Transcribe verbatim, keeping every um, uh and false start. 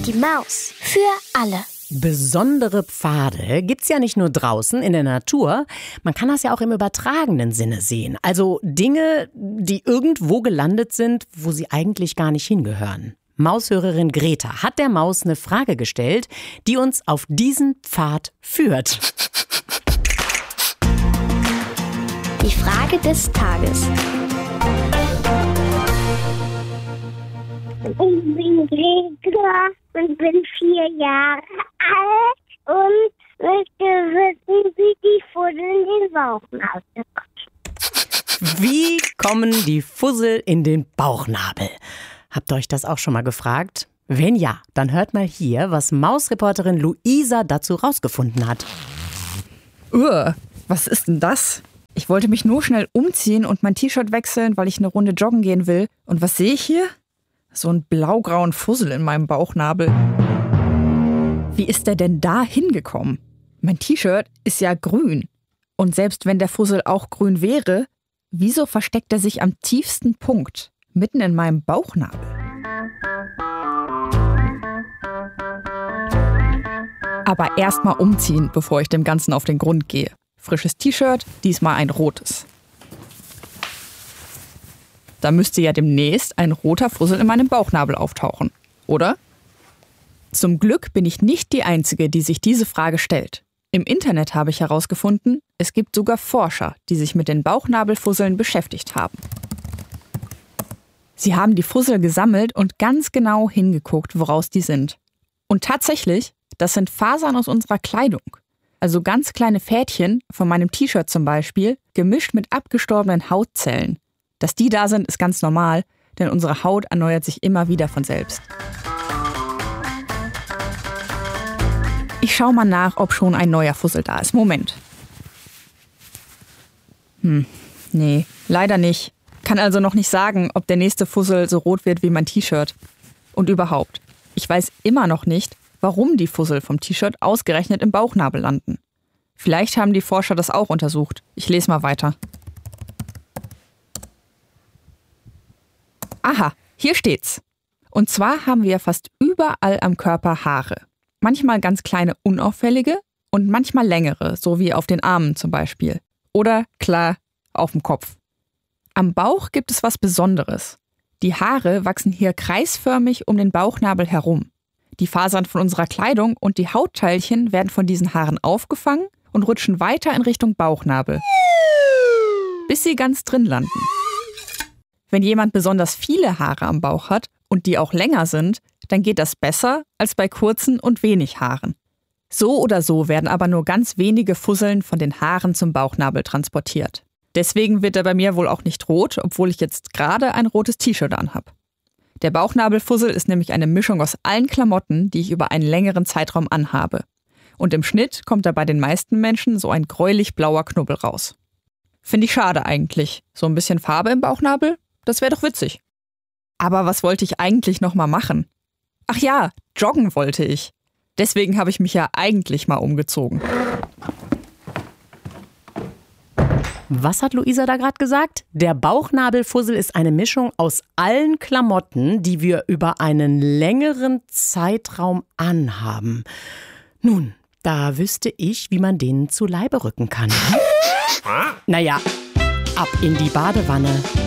Die Maus für alle. Besondere Pfade gibt's ja nicht nur draußen in der Natur, man kann das ja auch im übertragenen Sinne sehen. Also Dinge, die irgendwo gelandet sind, wo sie eigentlich gar nicht hingehören. Maushörerin Greta hat der Maus eine Frage gestellt, die uns auf diesen Pfad führt. Die Frage des Tages. Ich bin Greta und bin vier Jahre alt und möchte wissen, wie die Fussel in den Bauchnabel kommt. Wie kommen die Fussel in den Bauchnabel? Habt ihr euch das auch schon mal gefragt? Wenn ja, dann hört mal hier, was Mausreporterin Luisa dazu rausgefunden hat. Uh, was ist denn das? Ich wollte mich nur schnell umziehen und mein T-Shirt wechseln, weil ich eine Runde joggen gehen will. Und was sehe ich hier? So einen blaugrauen Fussel in meinem Bauchnabel. Wie ist der denn da hingekommen? Mein T-Shirt ist ja grün. Und selbst wenn der Fussel auch grün wäre, wieso versteckt er sich am tiefsten Punkt, mitten in meinem Bauchnabel? Aber erst mal umziehen, bevor ich dem Ganzen auf den Grund gehe. Frisches T-Shirt, diesmal ein rotes. Da müsste ja demnächst ein roter Fussel in meinem Bauchnabel auftauchen, oder? Zum Glück bin ich nicht die Einzige, die sich diese Frage stellt. Im Internet habe ich herausgefunden, es gibt sogar Forscher, die sich mit den Bauchnabelfusseln beschäftigt haben. Sie haben die Fussel gesammelt und ganz genau hingeguckt, woraus die sind. Und tatsächlich, das sind Fasern aus unserer Kleidung. Also ganz kleine Fädchen, von meinem T-Shirt zum Beispiel, gemischt mit abgestorbenen Hautzellen. Dass die da sind, ist ganz normal, denn unsere Haut erneuert sich immer wieder von selbst. Ich schau mal nach, ob schon ein neuer Fussel da ist. Moment. Hm, nee, leider nicht. Kann also noch nicht sagen, ob der nächste Fussel so rot wird wie mein T-Shirt. Und überhaupt, ich weiß immer noch nicht, warum die Fussel vom T-Shirt ausgerechnet im Bauchnabel landen. Vielleicht haben die Forscher das auch untersucht. Ich lese mal weiter. Aha, hier steht's. Und zwar haben wir fast überall am Körper Haare. Manchmal ganz kleine, unauffällige und manchmal längere, so wie auf den Armen zum Beispiel. Oder, klar, auf dem Kopf. Am Bauch gibt es was Besonderes. Die Haare wachsen hier kreisförmig um den Bauchnabel herum. Die Fasern von unserer Kleidung und die Hautteilchen werden von diesen Haaren aufgefangen und rutschen weiter in Richtung Bauchnabel, bis sie ganz drin landen. Wenn jemand besonders viele Haare am Bauch hat und die auch länger sind, dann geht das besser als bei kurzen und wenig Haaren. So oder so werden aber nur ganz wenige Fusseln von den Haaren zum Bauchnabel transportiert. Deswegen wird er bei mir wohl auch nicht rot, obwohl ich jetzt gerade ein rotes T-Shirt anhab. Der Bauchnabelfussel ist nämlich eine Mischung aus allen Klamotten, die ich über einen längeren Zeitraum anhabe. Und im Schnitt kommt da bei den meisten Menschen so ein gräulich-blauer Knubbel raus. Finde ich schade eigentlich. So ein bisschen Farbe im Bauchnabel? Das wäre doch witzig. Aber was wollte ich eigentlich noch mal machen? Ach ja, joggen wollte ich. Deswegen habe ich mich ja eigentlich mal umgezogen. Was hat Luisa da gerade gesagt? Der Bauchnabelfussel ist eine Mischung aus allen Klamotten, die wir über einen längeren Zeitraum anhaben. Nun, da wüsste ich, wie man denen zu Leibe rücken kann. Naja, ab in die Badewanne.